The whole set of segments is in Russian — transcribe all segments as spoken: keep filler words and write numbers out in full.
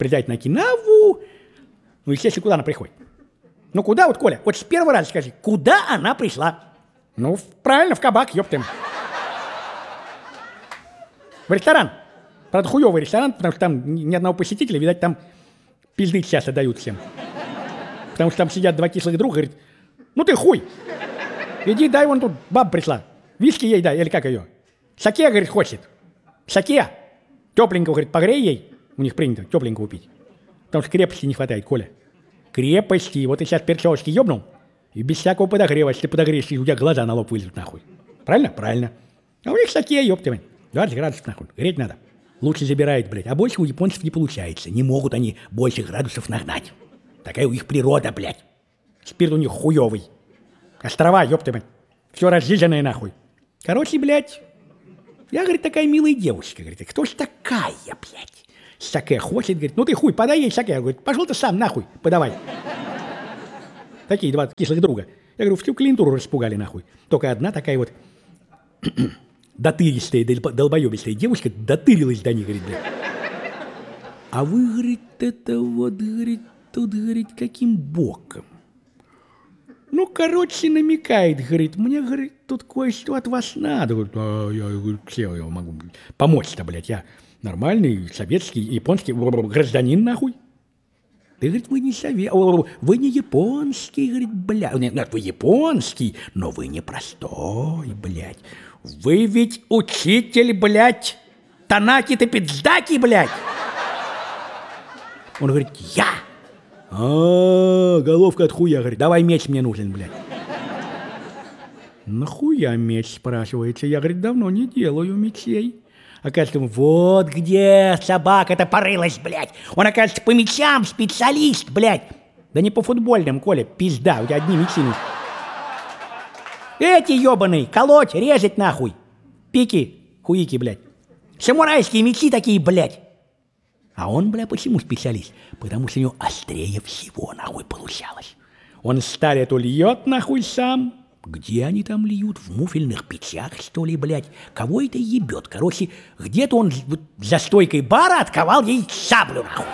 прилетает на Окинаву. Ну, естественно, куда она приходит? Ну, куда вот, Коля? Вот с первого раза скажи, куда она пришла? Ну, правильно, в кабак, ёптым. В ресторан. Правда, хуёвый ресторан, потому что там ни одного посетителя, видать, там пизды часто дают всем. Потому что там сидят два кислых друга, говорит, ну ты хуй, иди дай, вон тут баба пришла, виски ей дай, или как ее? Саке, говорит, хочет. Саке. Тепленького, говорит, погрей ей. У них принято тепленького пить. Потому что крепости не хватает, Коля. Крепости. Вот ты сейчас перчевочки ёбнул, и без всякого подогрева, если ты подогреешься, у тебя глаза на лоб вылезут, нахуй. Правильно? Правильно. А у них саке, ёптывай. двадцать градусов, нахуй. Греть надо. Лучше забирает, блядь. А больше у японцев не получается. Не могут они больше градусов нагнать. Такая у них природа, блядь. Спирт у них хуёвый. Острова, ёптывай. Все разжиженное, нахуй. Короче, блядь, я, говорит, такая милая девушка. Говорит, кто ж такая, блядь? Саке хочет, говорит, ну ты хуй, подай ей саке. Говорит, пошел ты сам, нахуй, подавай. Такие два кислых друга. Я говорю, всю клиентуру распугали, нахуй. Только одна такая вот дотыристая, долбоебистая девушка дотырилась до них, говорит, блядь. А вы, говорит, это вот, говорит, тут, говорит, каким боком? Ну, короче, намекает, говорит, мне, говорит, тут кое-что от вас надо. Говорит, а я, говорит, все, я могу помочь-то, блядь, я нормальный советский, японский гражданин, нахуй. Ты, говорит, вы не совет, вы не японский, говорит, блядь. Нет, вы японский, но вы не простой, блядь. Вы ведь учитель, блядь, Танаки-то пиздаки, блядь. Он говорит, я. А, головка от хуя, говорит, давай меч мне нужен, блядь. Нахуя меч, спрашивается? Я, говорит, давно не делаю мечей. Оказывается, вот где собака-то порылась, блядь. Он, оказывается, по мечам специалист, блядь. Да не по футбольным, Коля, пизда, у тебя одни мечи. Эти ебаные, колоть, резать нахуй. Пики, хуики, блядь. Самурайские мечи такие, блядь. А он, бля, почему специалист? Потому что у него острее всего, нахуй, получалось. Он сталь эту льет, нахуй, сам. Где они там льют? В муфельных печах, что ли, блядь? Кого это ебет? Короче, где-то он за стойкой бара отковал ей саблю, нахуй.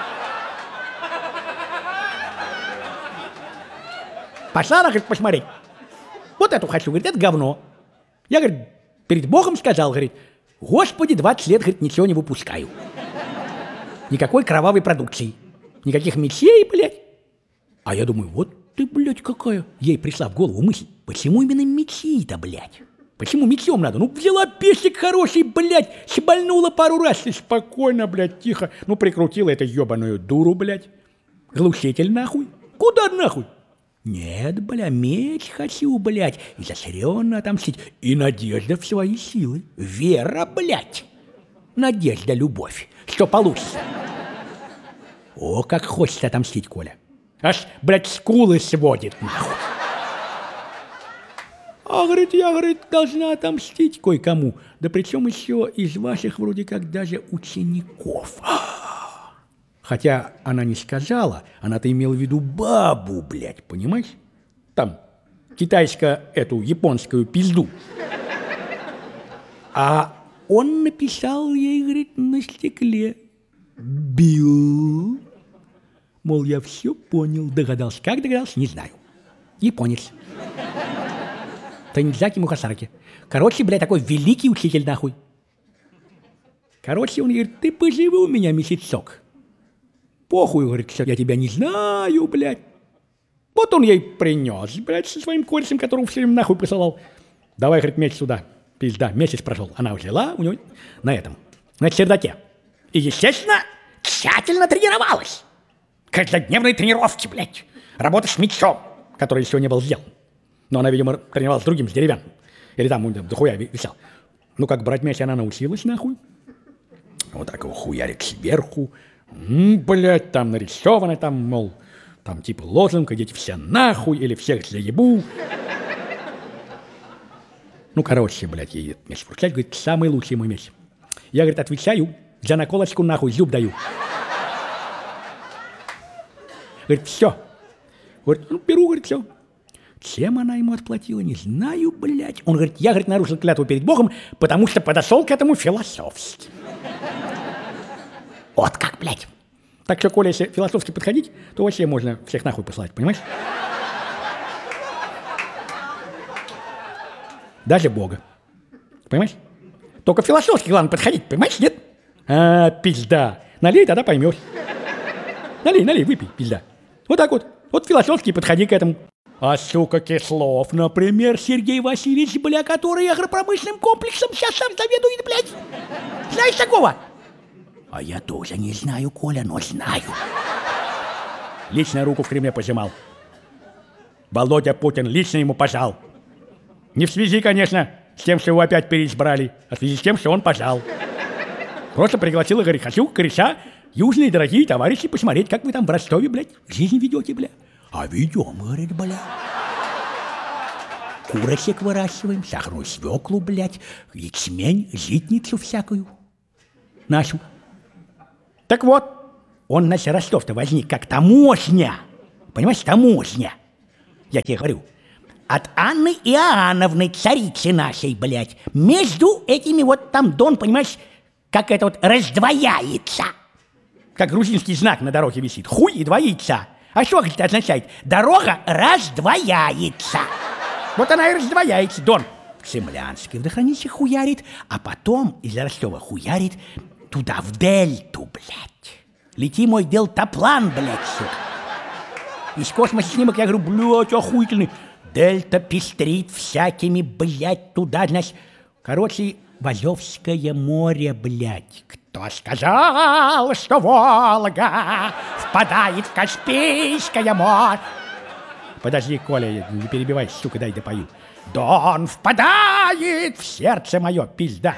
Пошла она, говорит, посмотреть. Вот эту хочу, говорит, это говно. Я, говорит, перед Богом сказал, говорит, Господи, двадцать лет, говорит, ничего не выпускаю. Никакой кровавой продукции. Никаких мечей, блядь. А я думаю, вот ты, блядь, какая. Ей пришла в голову мысль, почему именно мечи-то, блядь? Почему мечом надо? Ну, взяла песик хороший, блядь, шибальнула пару раз и спокойно, блядь, тихо. Ну, прикрутила эту ебаную дуру, блядь. Глушитель, нахуй. Куда, нахуй? Нет, бля, меч хочу, блядь, изощренно отомстить. И надежда в свои силы. Вера, блядь. Надежда, любовь. Что получится? О, как хочется отомстить, Коля. Аж, блядь, скулы сводит, нахуй. А, говорит, я, говорит, должна отомстить кое-кому. Да причем еще из ваших вроде как даже учеников. Хотя она не сказала, она-то имела в виду бабу, блядь, понимаешь? Там, китайскую эту, японскую пизду. А он написал ей, говорит, на стекле. Бил. Мол, я все понял, догадался. Как догадался, не знаю. Японец. Танидзаки Мухасараки. Короче, блядь, такой великий учитель, нахуй. Короче, он говорит, ты поживи у меня месяцок. Похуй, говорит, что я тебя не знаю, блядь. Вот он ей принес, блядь, со своим корешем, которого все время нахуй посылал. Давай, говорит, меч сюда. Пизда, месяц прошел. Она взяла у него на этом, на чердаке. И, естественно, тщательно тренировалась. Каждодневные тренировки, блядь. Работа с мечом, который еще не был сделан. Но она, видимо, тренировалась с другим, с деревянным. Или там, он дохуя висел. Ну, как брать меч она научилась, нахуй. Вот так его хуярит сверху. М-м, блядь, там нарисовано, там, мол, там типа лозунг, идите все нахуй, или всех заебу. Ну, короче, блядь, ей этот меч вручать, говорит, самый лучший мой меч. Я, говорит, отвечаю, за наколочку нахуй зуб даю. Говорит, все. Говорит, ну, беру, говорит, все. Чем она ему отплатила, не знаю, блядь. Он говорит, я, говорит, нарушил клятву перед Богом, потому что подошел к этому философски. Вот как, блядь. Так что, коли если философски подходить, то вообще можно всех нахуй послать, понимаешь? Даже Бога. Понимаешь? Только философски главное подходить, понимаешь, нет? А, пизда. Налей, тогда поймешь. Налей, налей, выпей, пизда. Вот так вот. Вот философски подходи к этому. А сука Кислов, например, Сергей Васильевич, бля, который агропромышленным комплексом сейчас сам заведует, блядь. Знаешь такого? А я тоже не знаю, Коля, но знаю. Лично руку в Кремле пожимал. Володя Путин лично ему пожал. Не в связи, конечно, с тем, что его опять переизбрали, а в связи с тем, что он пожал. Просто пригласил и говорит, хочу кореша, южные дорогие товарищи, посмотреть, как вы там в Ростове, блядь, жизнь ведете, бля. А ведем, говорит, бля. Курочек выращиваем, сахарную свеклу, блядь, ячмень, житницу всякую. Нашу. Так вот, он, наш Ростов-то возник как таможня. Понимаешь, таможня. Я тебе говорю. От Анны Иоанновны, царицы нашей, блядь, между этими вот там Дон, понимаешь, как это вот раздвояется. Как грузинский знак на дороге висит. Хуй и двоится. А что это означает? Дорога раздвояется. Вот она и раздвояется, Дон. В Цимлянске водохранилище хуярит, а потом из Ростова хуярит туда, в дельту, блядь. Лети мой дельтаплан, блядь, сука. Из космоса снимок, я говорю, блядь, охуительный. Дельта пестрит всякими, блядь, туда, значит. Короче, Азовское море, блядь. Кто сказал, что Волга впадает в Каспийское море? Подожди, Коля, не перебивай, сука, дай допою. Дон впадает в сердце мое, пизда.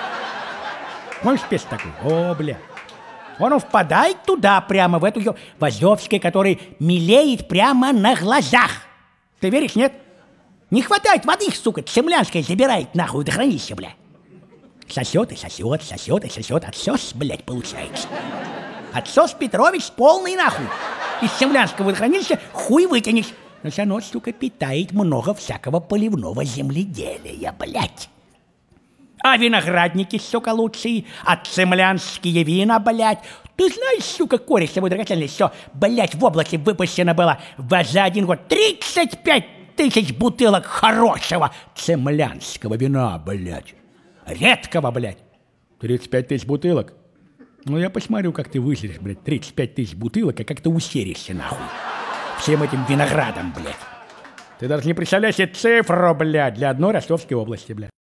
Можешь петь такой? О, бля. Он впадает туда, прямо в эту, в Азовское, который мелеет прямо на глазах. Ты веришь, нет? Не хватает воды, сука, Цемлянская забирает нахуй водохранилище, бля. Сосет и сосет, сосет и сосет. Отсос, блядь, получается. Отсос Петрович полный нахуй. Из Цемлянского водохранилища хуй вытянешь. Но все равно, сука, питает много всякого поливного земледелия, блядь. А виноградники, сука, лучшие, а цемлянские вина, блядь. Ты знаешь, сука, кореш с тобой драгоценный, все, блядь, в области выпущено было за один год тридцать пять тысяч бутылок хорошего цемлянского вина, блядь. Редкого, блядь. тридцать пять тысяч бутылок? Ну, я посмотрю, как ты выживешь, блядь, тридцать пять тысяч бутылок, и как ты усеришься, нахуй. Всем этим виноградом, блядь. Ты даже не представляешь себе цифру, блядь, для одной Ростовской области, блядь.